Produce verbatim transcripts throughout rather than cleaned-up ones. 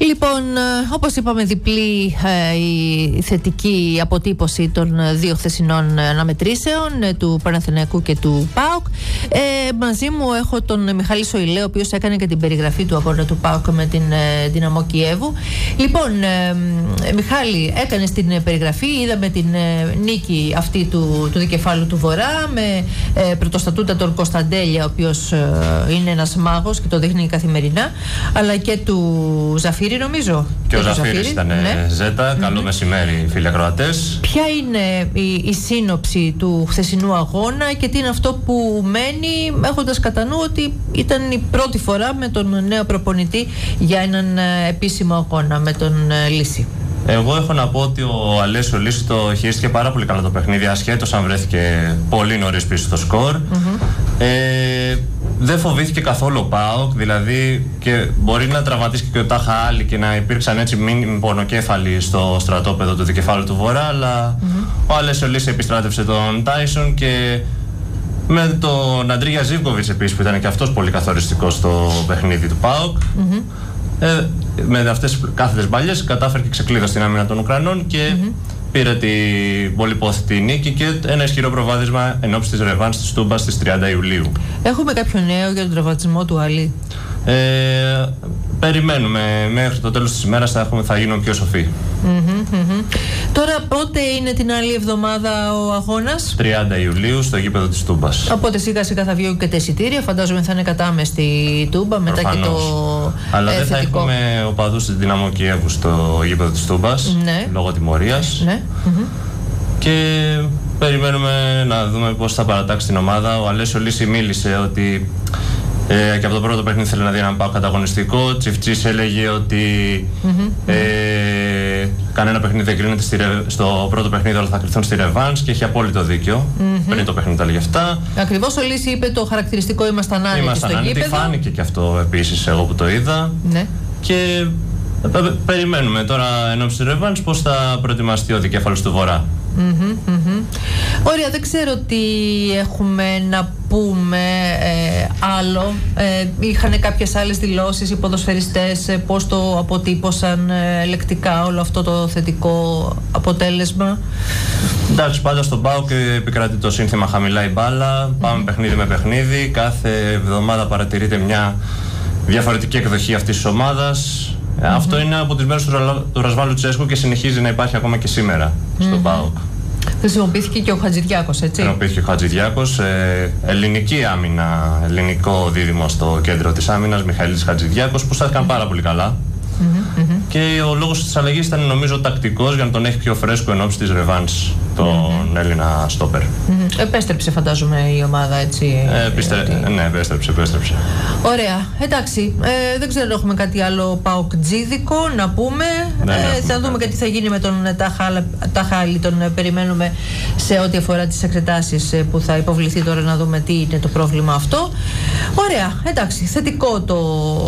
Λοιπόν, όπως είπαμε, διπλή ε, η θετική αποτύπωση των δύο χθεσινών αναμετρήσεων, ε, του Παναθηναϊκού και του ΠΑΟΚ. Ε, μαζί μου έχω τον Μιχάλη Σοηλέ, ο οποίος έκανε και την περιγραφή του αγώνα του ΠΑΟΚ με την ε, Δυναμό Κιέβου. Λοιπόν, ε, ε, Μιχάλη, έκανες την περιγραφή, είδαμε την ε, νίκη αυτή του, του δικεφάλου του Βορρά με ε, πρωτοστατούτα τον Κωνσταντέλια, ο οποίος ε, είναι ένας μάγος και το δείχνει καθημερινά, αλλά και του Ζαφύρη, νομίζω. Και, και ο Ζαφύρης ήταν, ναι. Ζέτα. Καλό mm-hmm. μεσημέρι, φίλοι ακροατές. Ποια είναι η, η σύνοψη του χθεσινού αγώνα και τι είναι αυτό που μένει, έχοντας κατά νου ότι ήταν η πρώτη φορά με τον νέο προπονητή για έναν επίσημο αγώνα με τον Λύση? Εγώ έχω να πω ότι ο Αλέσιο Λύση το χειρίστηκε πάρα πολύ καλά το παιχνίδι, ασχέτως αν βρέθηκε πολύ νωρίς πίσω στο σκορ. Mm-hmm. Ε, δεν φοβήθηκε καθόλου ο ΠΑΟΚ, δηλαδή, και μπορεί να τραυματίσει και ο Τάχα Άλλη και να υπήρξαν έτσι μήνυμοι πονοκέφαλοι στο στρατόπεδο του δικεφάλου του Βορρά, αλλά mm-hmm. ο Αλέσιο Λύση επιστράτευσε τον Τάισον και με τον Αντρίγια Ζίβκοβιτς επίσης, που ήταν και αυτός πολύ καθοριστικός στο παιχνίδι του ΠΑΟΚ. Mm-hmm. Ε, με αυτές τις κάθετες μπάλιες κατάφερε και ξεκλείδωσε την άμυνα των Ουκρανών και mm-hmm. πήρε την πολυπόθητη νίκη και ένα ισχυρό προβάδισμα εν ώψη της ρεβάνς της Τούμπας στις τριάντα Ιουλίου. Έχουμε κάποιο νέο για τον τραυματισμό του Αλή? Ε, περιμένουμε, μέχρι το τέλος της ημέρας θα, έχουμε, θα γίνουμε πιο σοφοί. Mm-hmm, mm-hmm. Τώρα πότε είναι την άλλη εβδομάδα ο αγώνας? τριάντα Ιουλίου στο γήπεδο της Τούμπας. Οπότε σιγά σιγά θα βγουν και τα εισιτήρια, φαντάζομαι θα είναι κατάμεστη η Τούμπα μετά. Προφανώς. Και το αλλά ε, δεν θα θετικό. έχουμε οπαδούς της Δυναμό Κιέβου στο γήπεδο της Τούμπας, ναι. λόγω τιμωρίας. Ναι. Mm-hmm. Και περιμένουμε να δούμε πώς θα παρατάξει την ομάδα. Ο Αλέσιο Λύση μίλησε ότι Ε, και από το πρώτο παιχνίδι θέλει να δει έναν ΠΑΟΚ καταγωνιστικό. Τσιφτσής έλεγε ότι mm-hmm. ε, κανένα παιχνίδι δεν κρίνεται στη, στο πρώτο παιχνίδι, αλλά θα κρυφθούν στη ρεβάνς, και έχει απόλυτο δίκιο. Mm-hmm. Πριν το παιχνίδι τα λέγε αυτά. Ακριβώς, ο Λύση είπε το χαρακτηριστικό ήμασταν άνετοι ήμασταν στο άνετοι, γήπεδο. Φάνηκε και αυτό επίσης εγώ που το είδα. Ναι. Και πε, περιμένουμε τώρα εν ώψη της ρεβάνς πώς θα προετοιμαστεί ο δικέφαλος του Βορρά. Mm-hmm, mm-hmm. Ωραία, δεν ξέρω τι έχουμε να πούμε ε, άλλο. Ε, είχαν κάποιες άλλες δηλώσεις οι ποδοσφαιριστές, ε, πώς το αποτύπωσαν ε, λεκτικά όλο αυτό το θετικό αποτέλεσμα? Εντάξει, πάντα στον ΠΑΟΚ επικρατεί το σύνθημα χαμηλά η μπάλα. Mm-hmm. Πάμε παιχνίδι με παιχνίδι. Κάθε εβδομάδα παρατηρείται μια διαφορετική εκδοχή αυτής της ομάδας. Mm-hmm. Αυτό είναι από τις μέρες του, του Ρασβάλου Τσέσκου και συνεχίζει να υπάρχει ακόμα και σήμερα στον mm-hmm. ΠΑΟΚ. Χρησιμοποιήθηκε και ο Χατζηδιάκος, έτσι. Χρησιμοποιήθηκε ο Χατζηδιάκος, ε, ελληνική άμυνα, ελληνικό δίδυμο στο κέντρο της άμυνας, Μιχαήλης Χατζηδιάκος, που στάθηκαν mm-hmm. πάρα πολύ καλά. Mm-hmm, mm-hmm. Και ο λόγος της αλλαγής ήταν, νομίζω, τακτικός, για να τον έχει πιο φρέσκο εν ώψη της ρεβάνς τον mm-hmm. Έλληνα στόπερ. Mm-hmm. Επέστρεψε, φαντάζομαι, η ομάδα, έτσι. Ε, πιστε... ότι... Ναι, επέστρεψε, επέστρεψε. Ωραία, εντάξει. Ε, δεν ξέρω αν έχουμε κάτι άλλο παοκτζίδικο να πούμε. Ναι, ε, θα δούμε και τι θα γίνει με τον Ταχάλη. Τον περιμένουμε σε ό,τι αφορά τις εξετάσεις που θα υποβληθεί τώρα, να δούμε τι είναι το πρόβλημα αυτό. Ωραία, εντάξει. Θετικό το,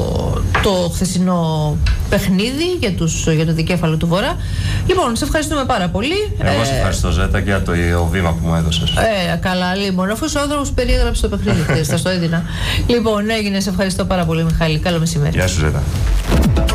το χθεσινό παιχνίδι για, τους, για το δικέφαλο του Βορρά. Λοιπόν, σε ευχαριστούμε πάρα πολύ. Εγώ σε ευχαριστώ, Ζέτα, και για το βήμα που μου έδωσες. Ε, καλά, λοιπόν, αφού ο άνθρωπος περιέγραψε το παιχνίδι, θα στο έδινα. Λοιπόν, έγινε, σε ευχαριστώ πάρα πολύ, Μιχάλη. Καλό μεσημέρι. Γεια σου, Ζέτα.